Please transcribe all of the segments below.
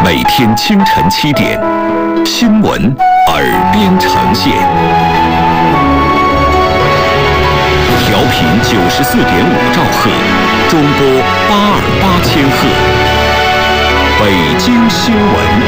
每天清晨7点，新闻耳边呈现。调频94.5兆赫，中波828千赫。北京新闻。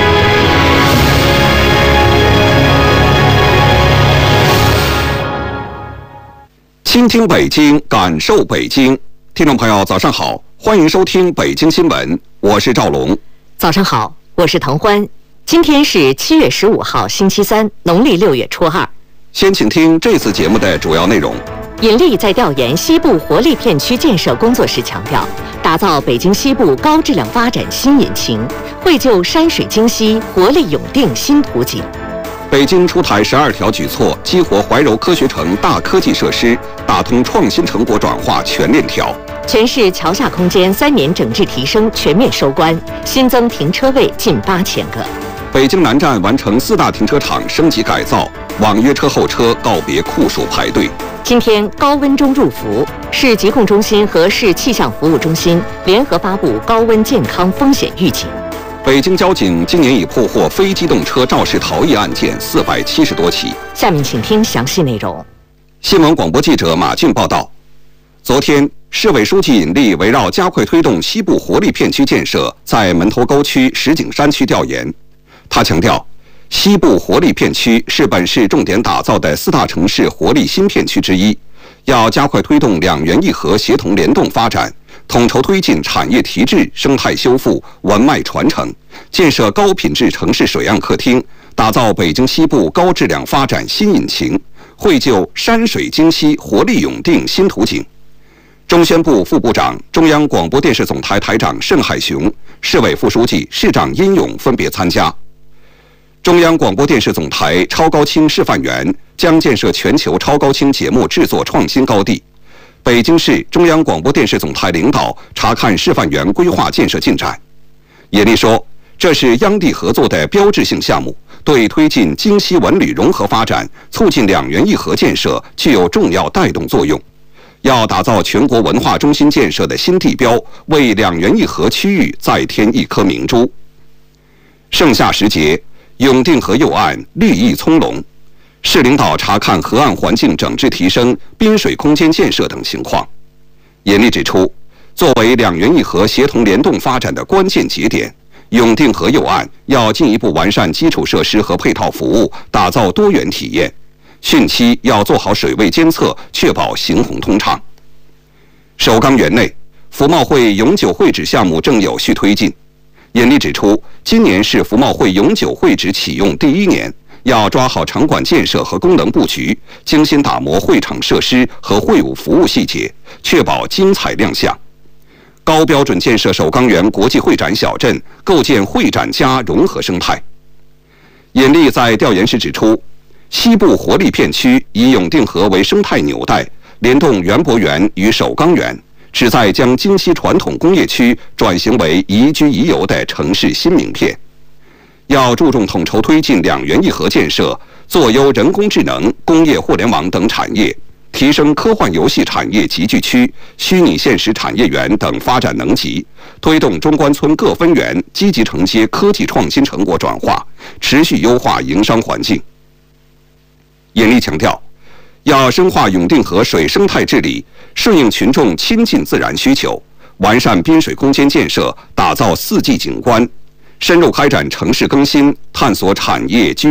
倾听北京，感受北京。听众朋友，早上好，欢迎收听北京新闻，我是赵龙。 早上好，我是滕欢。今天是7月15号，星期三，农历6月初2。 先请听这次节目的主要内容。 尹力在调研西部活力片区建设工作时强调，打造北京西部高质量发展新引擎，绘就山水京西、活力永定新图景。 北京出台12条举措，激活怀柔科学城大科技设施，打通创新成果转化全链条。 全市桥下空间3年整治提升全面收官，新增停车位近8000个。 北京南站完成4大停车场升级改造，网约车候车告别酷暑排队。 今天高温中入伏，市疾控中心和市气象服务中心联合发布高温健康风险预警。 北京交警今年已破获非机动车肇事逃逸案件470多起。 下面请听详细内容。 新闻广播记者马俊报道。昨天，市委书记尹力围绕加快推动西部活力片区建设，在门头沟区、石景山区调研。他强调，西部活力片区是本市重点打造的4大城市活力新片区之一，要加快推动2园1核协同联动发展，统筹推进产业提质、生态修复、文脉传承，建设高品质城市水岸客厅，打造北京西部高质量发展新引擎，绘就山水京西、活力永定新图景。中宣部副部长、中央广播电视总台台长盛海雄、市委副书记、市长殷勇分别参加。中央广播电视总台超高清示范园将建设全球超高清节目制作创新高地。北京市中央广播电视总台领导查看示范园规划建设进展。尹力说，这是央地合作的标志性项目，对推进京西文旅融合发展、促进2园1核建设具有重要带动作用。要打造全国文化中心建设的新地标，为2园1核区域再添一颗明珠。盛夏时节，永定河右岸绿意葱茏，市领导查看河岸环境整治提升、滨水空间建设等情况。尹力指出，作为2园1核协同联动发展的关键节点，永定河右岸要进一步完善基础设施和配套服务，打造多元体验。汛期要做好水位监测，确保行洪通畅。首钢园内，服贸会永久会址项目正有序推进。尹力指出，今年是服贸会永久会址启用第1年，要抓好场馆建设和功能布局，精心打磨会场设施和会务服务细节，确保精彩亮相。高标准建设首钢园国际会展小镇，构建会展加融合生态。尹力在调研时指出，西部活力片区以永定河为生态纽带，联动园博园与首钢园，旨在将京西传统工业区转型为宜居宜游的城市新名片。要注重统筹推进2园1核建设，做优人工智能、工业互联网等产业，提升科幻游戏产业集聚区、虚拟现实产业园等发展能级，推动中关村各分园积极承接科技创新成果转化，持续优化营商环境。尹力强调，要深化永定河水生态治理，顺应群众亲近自然需求，完善滨水空间建设，打造4季景观，深入开展城市更新，探索产业居